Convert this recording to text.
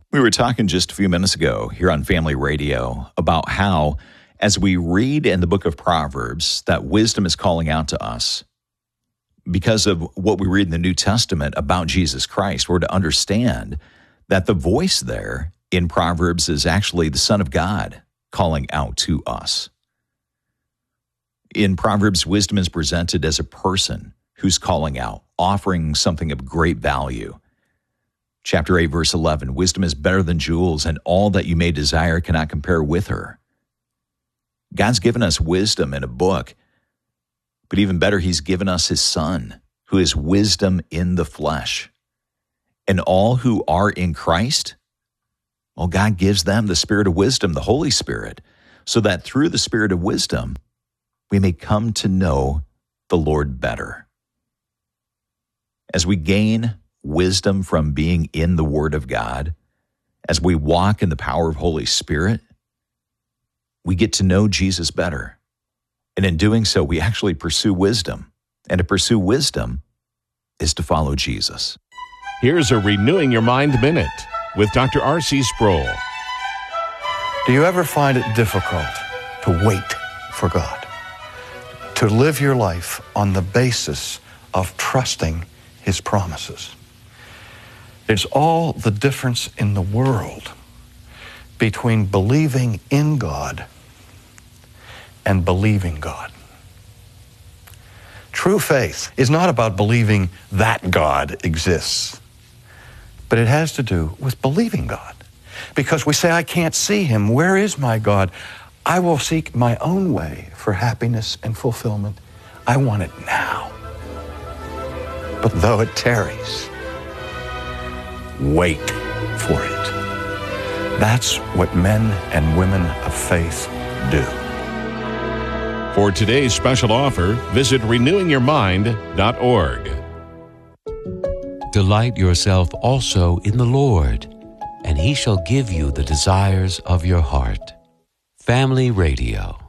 We were talking just a few minutes ago here on Family Radio about how, as we read in the book of Proverbs, that wisdom is calling out to us because of what we read in the New Testament about Jesus Christ. We're to understand that the voice there in Proverbs is actually the Son of God calling out to us. In Proverbs, wisdom is presented as a person who's calling out, offering something of great value. Chapter 8, verse 11, wisdom is better than jewels, and all that you may desire cannot compare with her. God's given us wisdom in a book, but even better, he's given us his Son, who is wisdom in the flesh. And all who are in Christ, well, God gives them the Spirit of wisdom, the Holy Spirit, so that through the Spirit of wisdom, we may come to know the Lord better. As we gain wisdom from being in the Word of God, as we walk in the power of Holy Spirit, we get to know Jesus better. And in doing so, we actually pursue wisdom. And to pursue wisdom is to follow Jesus. Here's a Renewing Your Mind Minute with Dr. R.C. Sproul. Do you ever find it difficult to wait for God? To live your life on the basis of trusting his promises? There's all the difference in the world between believing in God and believing God. True faith is not about believing that God exists, but it has to do with believing God. Because we say, I can't see him. Where is my God? I will seek my own way for happiness and fulfillment. I want it now. But though it tarries, wait for it. That's what men and women of faith do. For today's special offer, visit renewingyourmind.org. Delight yourself also in the Lord, and he shall give you the desires of your heart. Family Radio.